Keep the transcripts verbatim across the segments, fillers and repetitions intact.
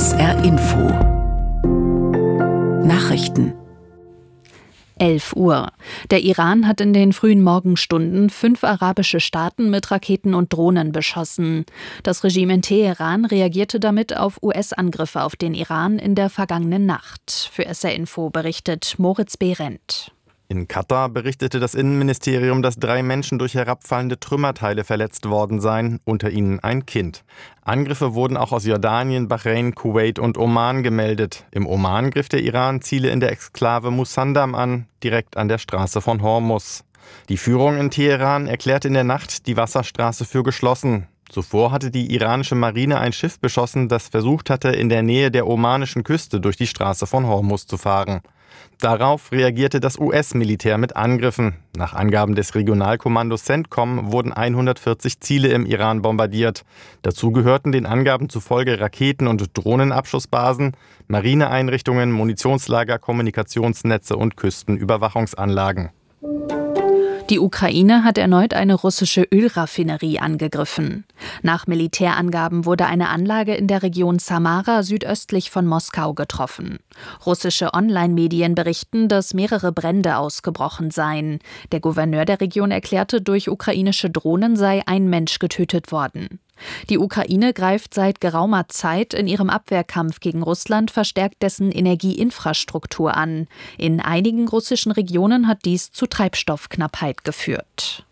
S R Info Nachrichten. elf Uhr. Der Iran hat in den frühen Morgenstunden fünf arabische Staaten mit Raketen und Drohnen beschossen. Das Regime in Teheran reagierte damit auf U S-Angriffe auf den Iran in der vergangenen Nacht. Für S R Info berichtet Moritz Behrendt. In Katar berichtete das Innenministerium, dass drei Menschen durch herabfallende Trümmerteile verletzt worden seien, unter ihnen ein Kind. Angriffe wurden auch aus Jordanien, Bahrain, Kuwait und Oman gemeldet. Im Oman griff der Iran Ziele in der Exklave Musandam an, direkt an der Straße von Hormuz. Die Führung in Teheran erklärte in der Nacht die Wasserstraße für geschlossen. Zuvor hatte die iranische Marine ein Schiff beschossen, das versucht hatte, in der Nähe der omanischen Küste durch die Straße von Hormuz zu fahren. Darauf reagierte das U S-Militär mit Angriffen. Nach Angaben des Regionalkommandos CENTCOM wurden hundertvierzig Ziele im Iran bombardiert. Dazu gehörten den Angaben zufolge Raketen- und Drohnenabschussbasen, Marineeinrichtungen, Munitionslager, Kommunikationsnetze und Küstenüberwachungsanlagen. Die Ukraine hat erneut eine russische Ölraffinerie angegriffen. Nach Militärangaben wurde eine Anlage in der Region Samara südöstlich von Moskau getroffen. Russische Online-Medien berichten, dass mehrere Brände ausgebrochen seien. Der Gouverneur der Region erklärte, durch ukrainische Drohnen sei ein Mensch getötet worden. Die Ukraine greift seit geraumer Zeit in ihrem Abwehrkampf gegen Russland verstärkt dessen Energieinfrastruktur an. In einigen russischen Regionen hat dies zu Treibstoffknappheit geführt.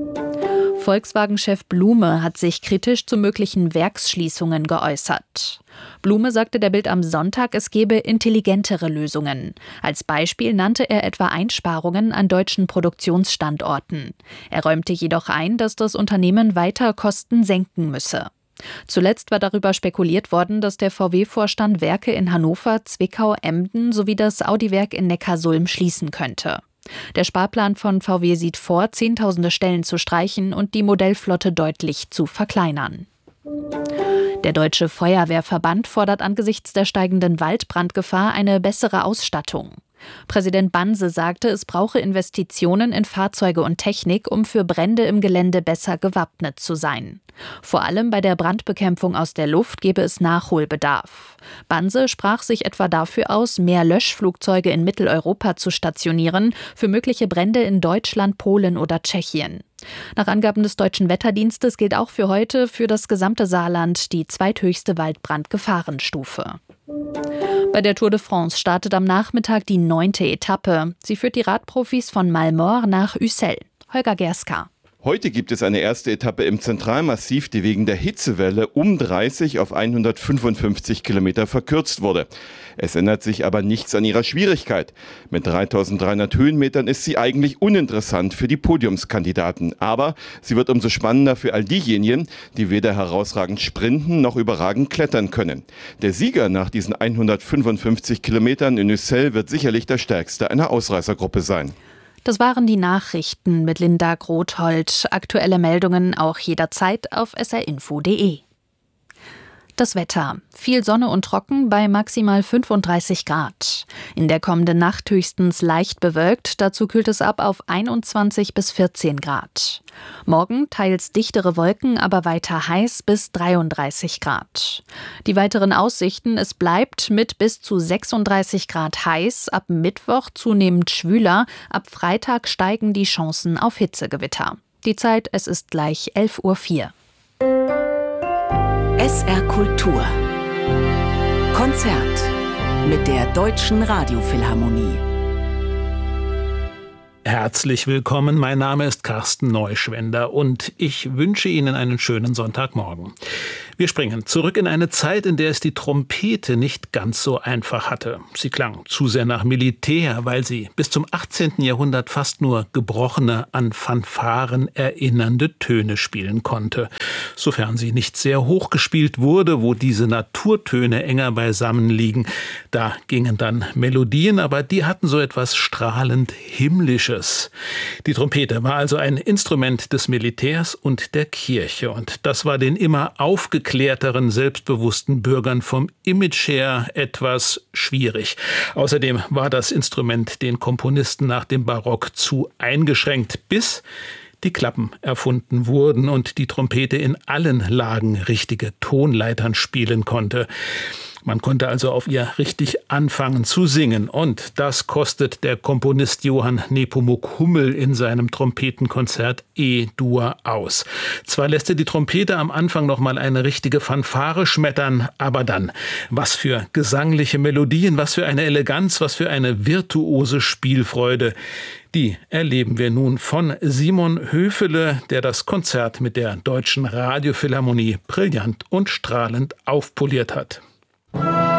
Volkswagen-Chef Blume hat sich kritisch zu möglichen Werksschließungen geäußert. Blume sagte der Bild am Sonntag, es gebe intelligentere Lösungen. Als Beispiel nannte er etwa Einsparungen an deutschen Produktionsstandorten. Er räumte jedoch ein, dass das Unternehmen weiter Kosten senken müsse. Zuletzt war darüber spekuliert worden, dass der V W-Vorstand Werke in Hannover, Zwickau, Emden sowie das Audi-Werk in Neckarsulm schließen könnte. Der Sparplan von V W sieht vor, Zehntausende Stellen zu streichen und die Modellflotte deutlich zu verkleinern. Der Deutsche Feuerwehrverband fordert angesichts der steigenden Waldbrandgefahr eine bessere Ausstattung. Präsident Banse sagte, es brauche Investitionen in Fahrzeuge und Technik, um für Brände im Gelände besser gewappnet zu sein. Vor allem bei der Brandbekämpfung aus der Luft gebe es Nachholbedarf. Banse sprach sich etwa dafür aus, mehr Löschflugzeuge in Mitteleuropa zu stationieren, für mögliche Brände in Deutschland, Polen oder Tschechien. Nach Angaben des Deutschen Wetterdienstes gilt auch für heute für das gesamte Saarland die zweithöchste Waldbrandgefahrenstufe. Bei der Tour de France startet am Nachmittag die neunte Etappe. Sie führt die Radprofis von Malmort nach Ussel. Holger Gerska. Heute gibt es eine erste Etappe im Zentralmassiv, die wegen der Hitzewelle um dreißig auf hundertfünfundfünfzig Kilometer verkürzt wurde. Es ändert sich aber nichts an ihrer Schwierigkeit. Mit dreitausenddreihundert Höhenmetern ist sie eigentlich uninteressant für die Podiumskandidaten. Aber sie wird umso spannender für all diejenigen, die weder herausragend sprinten noch überragend klettern können. Der Sieger nach diesen hundertfünfundfünfzig Kilometern in Ussel wird sicherlich der stärkste einer Ausreißergruppe sein. Das waren die Nachrichten mit Linda Grothold. Aktuelle Meldungen auch jederzeit auf s r info punkt d e. Das Wetter. Viel Sonne und trocken bei maximal fünfunddreißig Grad. In der kommenden Nacht höchstens leicht bewölkt, dazu kühlt es ab auf einundzwanzig bis vierzehn Grad. Morgen teils dichtere Wolken, aber weiter heiß bis dreiunddreißig Grad. Die weiteren Aussichten, es bleibt mit bis zu sechsunddreißig Grad heiß, ab Mittwoch zunehmend schwüler, ab Freitag steigen die Chancen auf Hitzegewitter. Die Zeit, es ist gleich elf Uhr vier. S R Kultur Konzert mit der Deutschen Radiophilharmonie. Herzlich willkommen, mein Name ist Carsten Neuschwender und ich wünsche Ihnen einen schönen Sonntagmorgen. Wir springen zurück in eine Zeit, in der es die Trompete nicht ganz so einfach hatte. Sie klang zu sehr nach Militär, weil sie bis zum achtzehnten Jahrhundert fast nur gebrochene, an Fanfaren erinnernde Töne spielen konnte. Sofern sie nicht sehr hoch gespielt wurde, wo diese Naturtöne enger beisammen liegen. Da gingen dann Melodien, aber die hatten so etwas strahlend Himmlisches. Die Trompete war also ein Instrument des Militärs und der Kirche und das war den immer aufgeklärten, klärteren, selbstbewussten Bürgern vom Image her etwas schwierig. Außerdem war das Instrument den Komponisten nach dem Barock zu eingeschränkt, bis die Klappen erfunden wurden und die Trompete in allen Lagen richtige Tonleitern spielen konnte. Man konnte also auf ihr richtig anfangen zu singen. Und das kostet der Komponist Johann Nepomuk Hummel in seinem Trompetenkonzert E-Dur aus. Zwar lässt er die Trompete am Anfang noch mal eine richtige Fanfare schmettern, aber dann, was für gesangliche Melodien, was für eine Eleganz, was für eine virtuose Spielfreude. Die erleben wir nun von Simon Höfele, der das Konzert mit der Deutschen Radiophilharmonie brillant und strahlend aufpoliert hat.